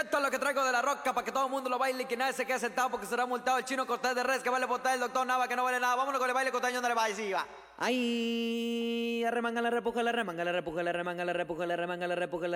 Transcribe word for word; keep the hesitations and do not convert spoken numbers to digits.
esto es lo que traigo de la roca para que todo el mundo lo baile y que nadie se quede sentado porque será multado. El chino Cortés de Res que vale botar, el doctor Nava que no vale nada. Vámonos con el baile costeño donde le va a decir, va. Ay, arremanga la repuja, la remanga la repuja, la remanga la repuja, la remanga la repuja, la